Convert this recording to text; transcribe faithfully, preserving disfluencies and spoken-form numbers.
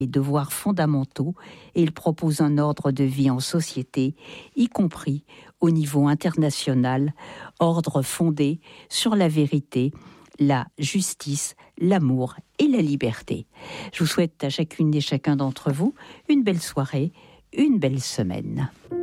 les devoirs fondamentaux et il propose un ordre de vie en société, y compris au niveau international, ordre fondé sur la vérité, la justice, l'amour et la liberté. Je vous souhaite à chacune et chacun d'entre vous une belle soirée, une belle semaine.